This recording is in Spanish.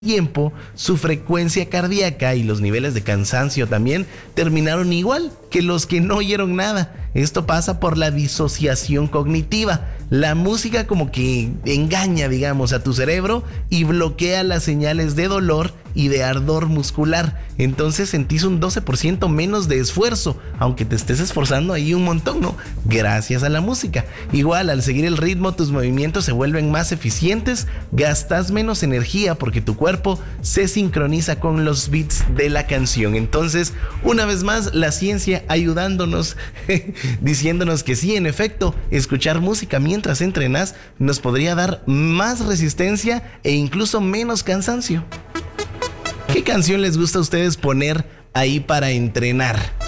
tiempo, su frecuencia cardíaca y los niveles de cansancio también terminaron igual que los que no oyeron nada. Esto pasa por la disociación cognitiva. La música como que engaña, digamos, a tu cerebro y bloquea las señales de dolor y de ardor muscular. Entonces sentís un 12% menos de esfuerzo, aunque te estés esforzando ahí un montón, ¿no? Gracias a la música. Igual, al seguir el ritmo, tus movimientos se vuelven más eficientes, gastas menos energía porque tu cuerpo se sincroniza con los beats de la canción. Entonces, una vez más, la ciencia ayudándonos, diciéndonos que sí, en efecto, escuchar música mientras entrenas nos podría dar más resistencia e incluso menos cansancio. ¿Qué canción les gusta a ustedes poner ahí para entrenar?